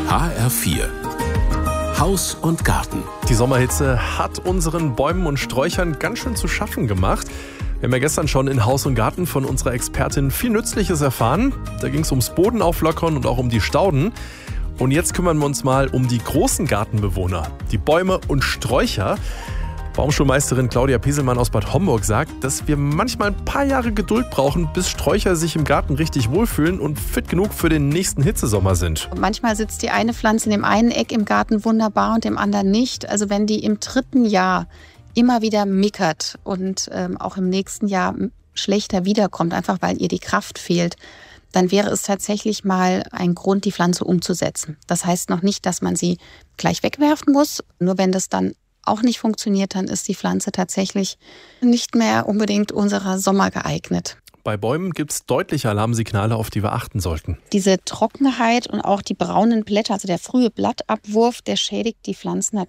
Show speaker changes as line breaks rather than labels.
HR4 Haus und Garten.
Die Sommerhitze hat unseren Bäumen und Sträuchern ganz schön zu schaffen gemacht. Wir haben ja gestern schon in Haus und Garten von unserer Expertin viel Nützliches erfahren. Da ging es ums Bodenauflockern und auch um die Stauden. Und jetzt kümmern wir uns mal um die großen Gartenbewohner, die Bäume und Sträucher. Baumschulmeisterin Claudia Pieselmann aus Bad Homburg sagt, dass wir manchmal ein paar Jahre Geduld brauchen, bis Sträucher sich im Garten richtig wohlfühlen und fit genug für den nächsten Hitzesommer sind.
Manchmal sitzt die eine Pflanze in dem einen Eck im Garten wunderbar und dem anderen nicht. Also wenn die im 3. Jahr immer wieder mickert und auch im nächsten Jahr schlechter wiederkommt, einfach weil ihr die Kraft fehlt, dann wäre es tatsächlich mal ein Grund, die Pflanze umzusetzen. Das heißt noch nicht, dass man sie gleich wegwerfen muss. Nur wenn das dann auch nicht funktioniert, dann ist die Pflanze tatsächlich nicht mehr unbedingt unserer Sommer geeignet.
Bei Bäumen gibt es deutliche Alarmsignale, auf die wir achten sollten.
Diese Trockenheit und auch die braunen Blätter, also der frühe Blattabwurf, der schädigt die Pflanzen natürlich.